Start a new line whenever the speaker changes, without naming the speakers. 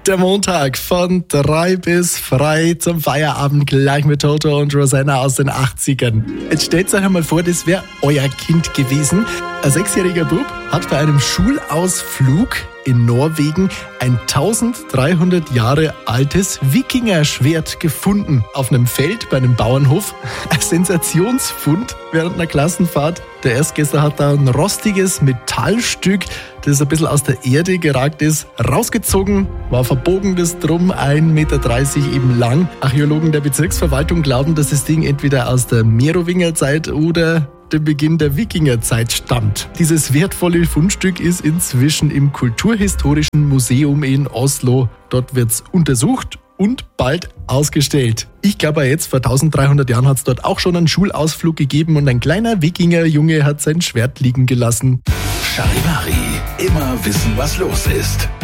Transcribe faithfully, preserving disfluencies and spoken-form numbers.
Der Montag von drei bis frei zum Feierabend gleich mit Toto und Rosanna aus den achtzigern. Jetzt stellt euch einmal vor, das wäre euer Kind gewesen. Ein sechsjähriger Bub hat bei einem Schulausflug in Norwegen ein dreizehnhundert Jahre altes Wikingerschwert gefunden. Auf einem Feld bei einem Bauernhof. Ein Sensationsfund während einer Klassenfahrt. Der Erstgäster hat da ein rostiges Metallstück, das ein bisschen aus der Erde geragt ist, rausgezogen, war verbogen das drum, ein Meter dreißig eben lang. Archäologen der Bezirksverwaltung glauben, dass das Ding entweder aus der Merowingerzeit oder dem Beginn der Wikingerzeit stammt. Dieses wertvolle Fundstück ist inzwischen im Kulturhistorischen Museum in Oslo. Dort wird's untersucht und bald ausgestellt. Ich glaube jetzt, vor dreizehnhundert Jahren hat es dort auch schon einen Schulausflug gegeben und ein kleiner Wikingerjunge hat sein Schwert liegen gelassen.
Charivari, immer wissen, was los ist.